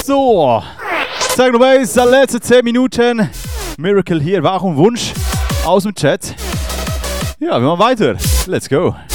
So, sag noch was, letzte 10 Minuten. Miracle hier, war auch ein Wunsch aus dem Chat. Ja, wir machen weiter. Let's go.